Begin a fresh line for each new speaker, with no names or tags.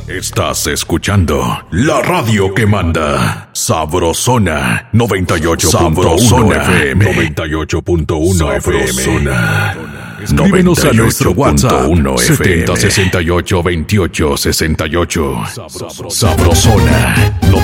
Estás escuchando la radio que manda. Sabrosona 98.1 FM. 98.1 FM. Escríbenos a nuestro WhatsApp 7068 2868. Sabrosona